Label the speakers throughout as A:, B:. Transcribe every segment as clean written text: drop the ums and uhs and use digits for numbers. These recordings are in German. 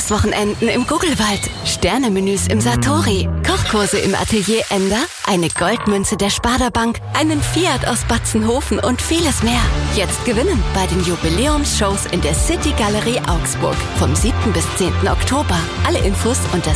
A: Wellnesswochenenden im Guggelwald, Sternemenüs im Satori, Kochkurse im Atelier Ender, eine Goldmünze der Sparda Bank, einen Fiat aus Batzenhofen und vieles mehr. Jetzt gewinnen bei den Jubiläumsshows in der City Galerie Augsburg vom 7. bis 10. Oktober. Alle Infos unter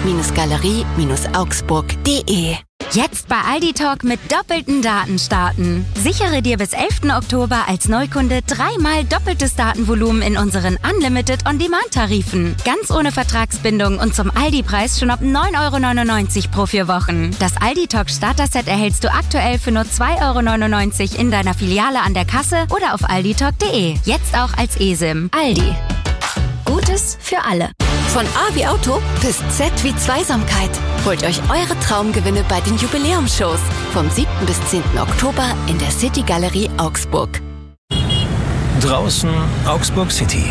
A: city-galerie-augsburg.de.
B: Jetzt bei Aldi Talk mit doppelten Daten starten. Sichere dir bis 11. Oktober als Neukunde 3-mal doppeltes Datenvolumen in unseren Unlimited On-Demand-Tarifen. Ganz ohne Vertragsbindung und zum Aldi-Preis schon ab 9,99 € pro 4 Wochen. Das Aldi Talk Starter-Set erhältst du aktuell für nur 2,99 € in deiner Filiale an der Kasse oder auf alditalk.de. Jetzt auch als eSIM. Aldi. Gutes für alle.
A: Von A wie Auto bis Z wie Zweisamkeit. Holt euch eure Traumgewinne bei den Jubiläumsshows vom 7. bis 10. Oktober in der City Galerie Augsburg.
C: Draußen Augsburg City.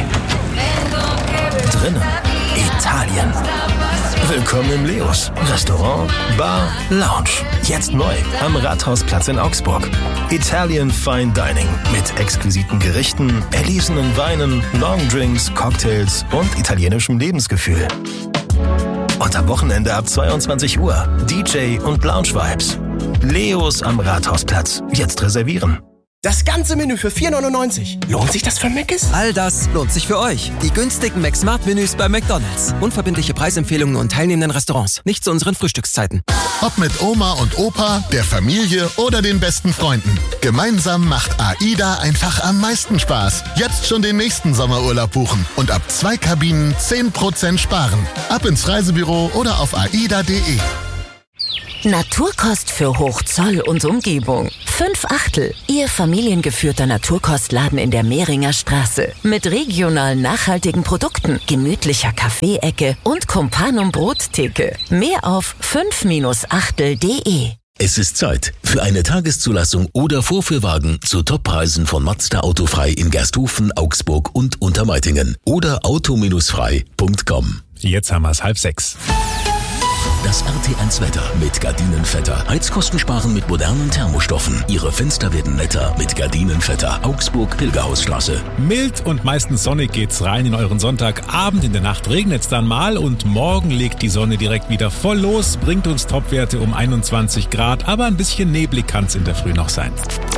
C: Drinnen Italien. Willkommen im Leos. Restaurant, Bar, Lounge. Jetzt neu am Rathausplatz in Augsburg. Italian Fine Dining mit exquisiten Gerichten, erlesenen Weinen, Longdrinks, Cocktails und italienischem Lebensgefühl. Und am Wochenende ab 22 Uhr DJ und Lounge Vibes. Leos am Rathausplatz. Jetzt reservieren.
D: Das ganze Menü für 4,99 €. Lohnt sich das für Mc's?
E: All das lohnt sich für euch. Die günstigen McSmart-Menüs bei McDonald's. Unverbindliche Preisempfehlungen und teilnehmenden Restaurants. Nicht zu unseren Frühstückszeiten.
F: Ob mit Oma und Opa, der Familie oder den besten Freunden. Gemeinsam macht AIDA einfach am meisten Spaß. Jetzt schon den nächsten Sommerurlaub buchen und ab 2 Kabinen 10% sparen. Ab ins Reisebüro oder auf aida.de.
G: Naturkost für Hochzoll und Umgebung. 5/8, Ihr familiengeführter Naturkostladen in der Mehringer Straße. Mit regionalen nachhaltigen Produkten, gemütlicher Kaffeeecke und Companum Brottheke. Mehr auf 5-achtel.de.
H: Es ist Zeit für eine Tageszulassung oder Vorführwagen zu Toppreisen von Mazda Autofrei in Gersthofen, Augsburg und Untermeitingen oder auto-frei.com.
I: Jetzt haben wir es 5:30.
H: Das RT1 Wetter mit Gardinenvetter. Heizkosten sparen mit modernen Thermostoffen. Ihre Fenster werden netter mit Gardinenvetter. Augsburg, Pilgerhausstraße.
I: Mild und meistens sonnig geht's rein in euren Sonntagabend. In der Nacht regnet's dann mal und morgen legt die Sonne direkt wieder voll los, bringt uns Topwerte um 21 Grad, aber ein bisschen neblig kann's in der Früh noch sein.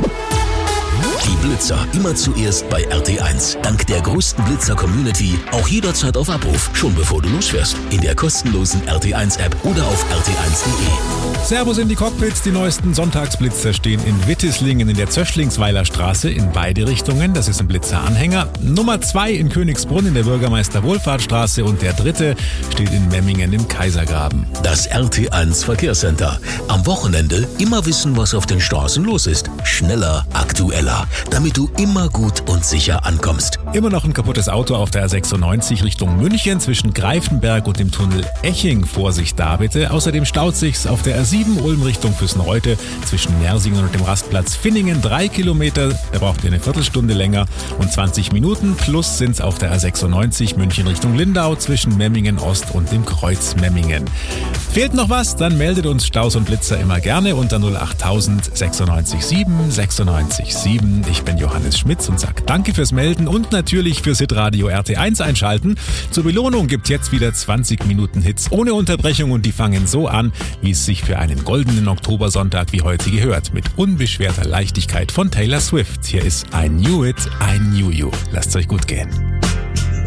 H: Die Blitzer immer zuerst bei RT1. Dank der größten Blitzer-Community auch jederzeit auf Abruf, schon bevor du losfährst. In der kostenlosen RT1-App oder auf rt1.de.
I: Servus in die Cockpits. Die neuesten Sonntagsblitzer stehen in Wittislingen in der Zöschlingsweiler Straße in beide Richtungen. Das ist ein Blitzeranhänger. Nummer 2 in Königsbrunn in der Bürgermeister-Wohlfahrtstraße und der 3. steht in Memmingen im Kaisergraben.
H: Das RT1 Verkehrscenter. Am Wochenende immer wissen, was auf den Straßen los ist. Schneller, aktueller, damit du immer gut und sicher ankommst.
I: Immer noch ein kaputtes Auto auf der A96 Richtung München zwischen Greifenberg und dem Tunnel Eching. Vorsicht da bitte. Außerdem staut sich's auf der A7 Ulm Richtung Füssenreute zwischen Mersingen und dem Rastplatz Finningen 3 Kilometer. Da braucht ihr eine Viertelstunde länger und 20 Minuten. Plus sind's auf der A96 München Richtung Lindau zwischen Memmingen Ost und dem Kreuz Memmingen. Fehlt noch was? Dann meldet uns Staus und Blitzer immer gerne unter 08000 96 7 96 7. Ich bin Johannes Schmitz und sag danke fürs Melden und natürlich fürs Hitradio RT1 einschalten. Zur Belohnung gibt jetzt wieder 20 Minuten Hits ohne Unterbrechung und die fangen so an, wie es sich für einen goldenen Oktobersonntag wie heute gehört. Mit unbeschwerter Leichtigkeit von Taylor Swift. Hier ist I Knew It, I Knew You. Lasst's euch gut gehen.